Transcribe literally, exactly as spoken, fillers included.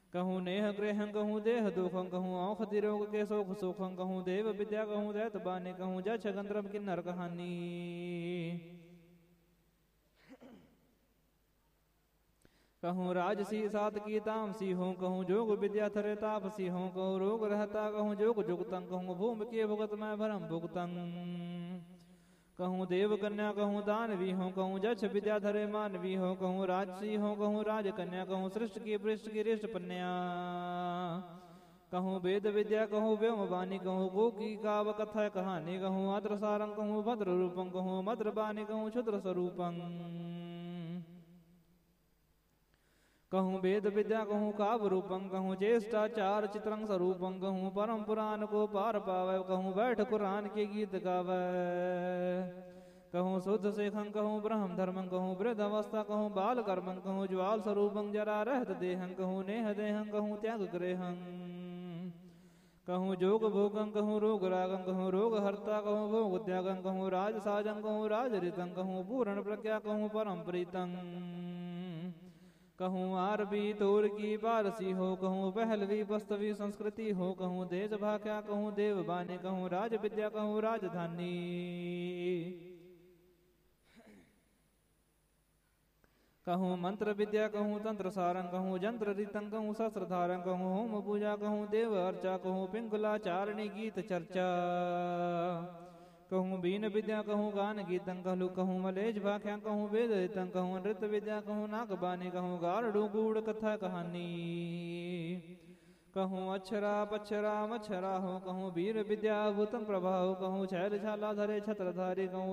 कहूँ नेह ग्रहं कहूँ देह दुखं कहूँ औख दिरोग के सोख सुखं कहूँ देव विद्या कहूँ दैत बाने कहूँ जछ गंधर्व किन्नर कहानी। कहूँ राजसी सात की तामसी हूँ कहूँ जोग विद्या थरे तापसी हूँ कहूँ रोग रहता कहूँ जोग जुगतं कहूँ भूमि के भुगत मैं भरम भुगतं। कहूँ देव कन्या कहूँ दानवी हूँ कहूँ जछ विद्या धरे मानवी हो कहूँ राजसी हूँ कहूँ राज कन्या कहूँ सृष्ट की पृष्ठ की रिष्ट पन्या। कहूँ वेद विद्या कहूँ व्योम वाणी कहूँ गो की काव कथा कहानी कहूँ अत्र सारं कहूँ भद्र रूपं कहूँ मद्र बानी कहूँ क्षुद्र स्वरूपं। कहूँ वेद विद्या कहूँ काव रूपं कहूँ चेष्टाचार चित्रं स्वरूपं कहूँ परम पुराण को पार पावे कहूँ बैठ कुरान के गीत गावे। कहूँ शुद्ध शेखं कहूँ ब्रह्म धर्मं कहूँ वृद्ध अवस्था कहूँ बाल कर्मं कहूँ ज्वाल स्वरूपं जरा रहत देहं कहूँ नेह देहं कहूँ त्याग गृहं। कहूँ जोग भोगं कहूँ रोग रागं कहूँ रोग हर्ता कहूँ भोग त्यागं कहूँ राज साजं कहूँ राज ऋतं कहूँ पूर्ण प्रज्ञा कहूँ परम प्रीतं। कहूँ आरबी तोर की पारसी हो कहूँ पहलवी वास्तवी संस्कृति हो कहूँ देश भाख्या कहूँ देव बाने कहूँ राज विद्या कहूँ राजधानी। कहूँ मंत्र विद्या कहूँ तंत्र सारं कहूँ जंत्र रीतं कहूँ शस्त्र धारं कहूँ होम पूजा कहूँ देव अर्चा कहूँ पिंगला चारणी गीत चर्चा। कहूँ बीन विद्या कहूँ गान गीतं कहलु कहूँ मलेज भाख्या कहूँ वेद हितं कहूँ नृत्य विद्या कहूँ नाग बानी कहूँ गारडू गूढ़ कथा कहानी। कहूँ अक्षरा पक्षरा मच्छरा हो कहूँ वीर विद्या भूतं प्रभा हो कहूँ छैल छाला धरे छत्रधारी कहूँ